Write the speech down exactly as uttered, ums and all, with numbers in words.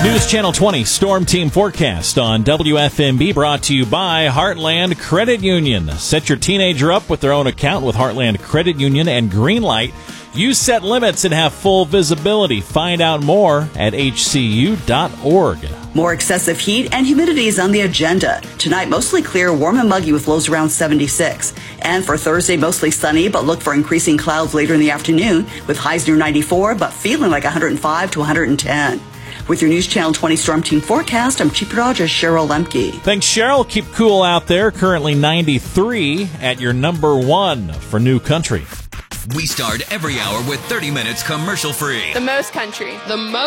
News Channel twenty Storm Team Forecast on W F M B, brought to you by Heartland Credit Union. Set your teenager up with their own account with Heartland Credit Union and Greenlight. You set limits and have full visibility. Find out more at H C U dot org. More excessive heat and humidity is on the agenda. Tonight, mostly clear, warm and muggy with lows around seventy-six. And for Thursday, mostly sunny, but look for increasing clouds later in the afternoon with highs near ninety-four, but feeling like one hundred five to one hundred ten. With your News Channel twenty Storm Team Forecast, I'm Chief Meteorologist Cheryl Lemke. Thanks, Cheryl. Keep cool out there. Currently ninety-three at your number one for New Country. We start every hour with thirty minutes commercial free. The most country. The most